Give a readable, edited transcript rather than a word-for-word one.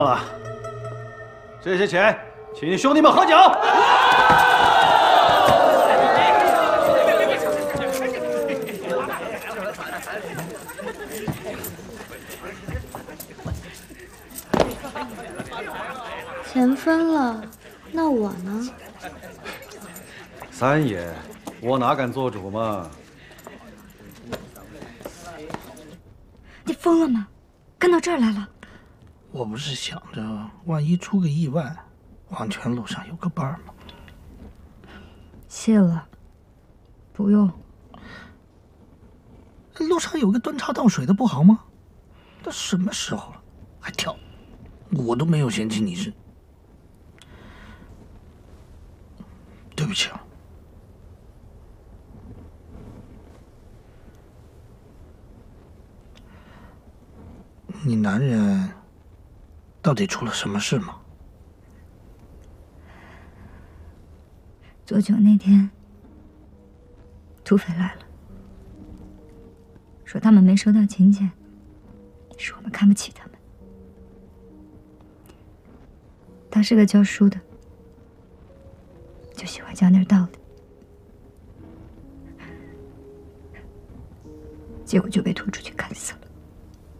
了，这些钱请兄弟们喝酒。 钱分了，那我呢？ 三爷，我哪敢做主嘛？ 你疯了吗？跟到这儿来了？ 我不是想着，万一出个意外，黄泉路上有个伴儿吗？ 谢了，不用。 路上有个端茶倒水的不好吗？都什么时候了，还跳？我都没有嫌弃你是。对不起啊。你男人到底出了什么事吗？ 做酒那天，土匪来了，说他们没收到请柬，是我们看不起他们。他是个教书的，就喜欢讲点道理，结果就被拖出去砍死了。